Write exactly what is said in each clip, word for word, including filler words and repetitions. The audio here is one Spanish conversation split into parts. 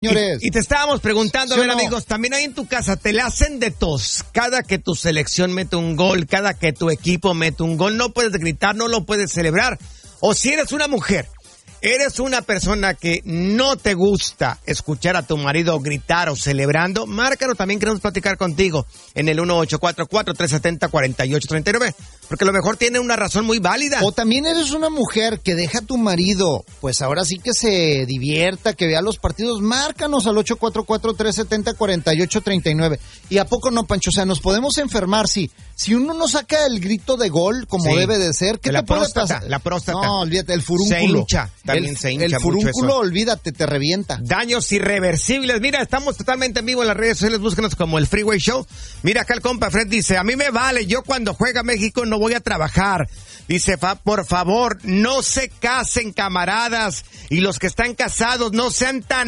señores. Y, y te estábamos preguntando, ¿Sí a ver, no? amigos, también ahí en tu casa te la hacen de tos. Cada que tu selección mete un gol, cada que tu equipo mete un gol, no puedes gritar, no lo puedes celebrar. O si eres una mujer, eres una persona que no te gusta escuchar a tu marido gritar o celebrando, márcalo, también queremos platicar contigo en el uno ocho cuatro cuatro, tres siete cero, cuatro ocho tres nueve, porque a lo mejor tiene una razón muy válida. O también eres una mujer que deja a tu marido, pues ahora sí que se divierta, que vea los partidos, márcanos al ocho cuatro cuatro, tres siete cero, cuatro ocho tres nueve. ¿Y a poco no, Pancho? O sea, nos podemos enfermar, sí. Si uno no saca el grito de gol como Sí. debe de ser, ¿qué la te puede próstata, pasar? La próstata. No, olvídate, el furúnculo. Se hincha, también el, se hincha El mucho furúnculo, eso. olvídate, te revienta. Daños irreversibles. Mira, estamos totalmente en vivo en las redes sociales. Búscanos como el Freeway Show. Mira, acá el compa Fred dice, a mí me vale, yo cuando juega México no voy a trabajar. Dice, fa, por favor, no se casen, camaradas. Y los que están casados, no sean tan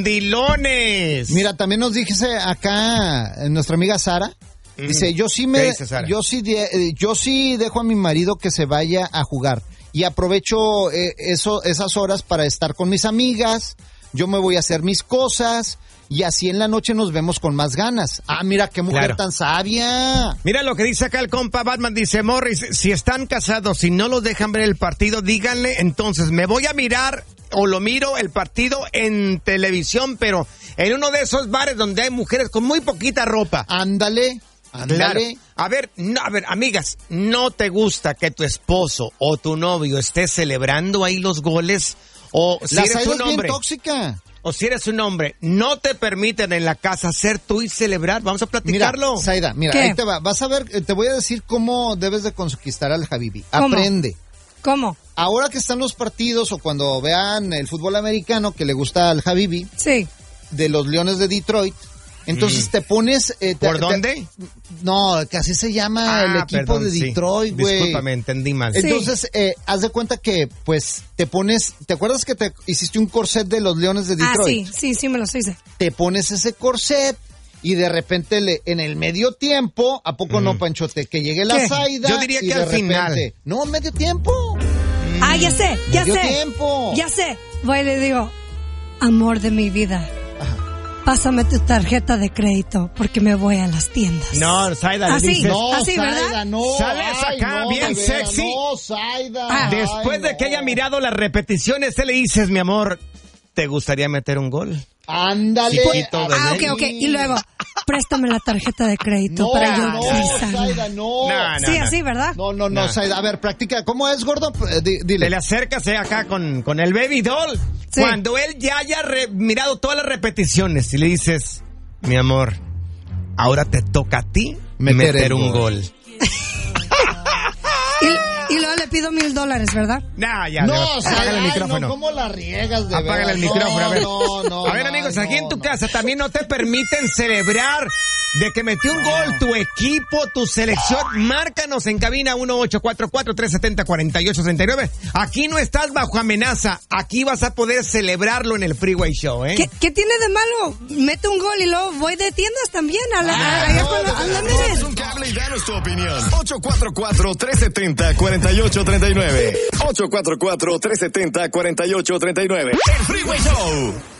mandilones. Mira, también nos dice acá eh, nuestra amiga Sara. Dice, yo sí me, dice Sara? yo sí, de, yo sí dejo a mi marido que se vaya a jugar y aprovecho eh, eso, esas horas para estar con mis amigas. Yo me voy a hacer mis cosas y así en la noche nos vemos con más ganas. Ah, mira qué mujer Claro. tan sabia. Mira lo que dice acá el compa Batman. Dice, Morris, si están casados, si no los dejan ver el partido, díganle, entonces me voy a mirar o lo miro el partido en televisión, pero en uno de esos bares donde hay mujeres con muy poquita ropa. Ándale. Claro. Ándale. A ver, no, a ver, amigas, ¿no te gusta que tu esposo o tu novio esté celebrando ahí los goles? O si La eres Zaida un es bien hombre, tóxica. o si eres un hombre, no te permiten en la casa ser tú y celebrar. Vamos a platicarlo. Mira, Zaida, mira, ¿Qué? ahí te va. Vas a ver, eh, te voy a decir cómo debes de conquistar al Habibi. ¿Cómo? Aprende. ¿Cómo? Ahora que están los partidos o cuando vean el fútbol americano que le gusta al Habibi, Sí. de los Leones de Detroit, entonces Mm. te pones... eh, te- ¿Por te- dónde? No, que así se llama el Ah, equipo perdón, de sí. Detroit, güey. Discúlpame, entendí mal. Sí. Entonces, eh, haz de cuenta que, pues, te pones... ¿Te acuerdas que te hiciste un corset de los Leones de Ah, Detroit? sí, sí, sí me lo hice. Te pones ese corset y de repente le, en el medio tiempo, ¿a poco no, Panchote? Que llegue la ¿Qué? Zaida Yo diría y que de al final. repente- No, medio tiempo. Ah, ya sé, ya Medio sé. tiempo. Ya sé. Voy y le digo, amor de mi vida, pásame tu tarjeta de crédito porque me voy a las tiendas. No, Zaida, le Así. dices, No, Así, ¿verdad? Zaida, no. Sales Ay, acá no, bien de veras, sexy. No, Zaida. Ah. después Ay, de que no. haya mirado las repeticiones, te le dices, mi amor, ¿te gustaría meter un gol? Ándale. Chiquito, bebé. Ah, ok, ok. Y luego, préstame la tarjeta de crédito No, para yo no, utilizarla. Zaida, no. No, no. Sí, así, ¿verdad? No, no, no, No. Zaida. A ver, practica. ¿Cómo es, gordo? Eh, di- dile. Te le acercas eh, acá con, con el baby doll. Sí. Cuando él ya haya re- mirado todas las repeticiones y le dices, mi amor, ahora te toca a ti Meter meter, el un gol. gol. Y, y luego le pido mil dólares, ¿verdad? Nah, ya, No, apágale Zaida, el ay, micrófono. no, ¿cómo la riegas de Apágale veras? el micrófono, a ver. No, no, a ver, no, amigos, no, aquí en tu no. casa también no te permiten celebrar de que metió un gol tu equipo, tu selección. Márcanos en cabina uno ocho cuatro cuatro, tres siete cero, cuatro ocho tres nueve. Aquí no estás bajo amenaza. Aquí vas a poder celebrarlo en el Freeway Show, ¿eh? ¿Qué, ¿Qué tiene de malo? Mete un gol y luego voy de tiendas también. A la, a- allá con la- a la Tomas Meret. un cable y danos tu opinión. ocho cuatro cuatro, tres siete cero, cuatro ocho tres nueve. ocho cuatro cuatro, tres siete cero, cuatro ocho tres nueve. El Freeway Show.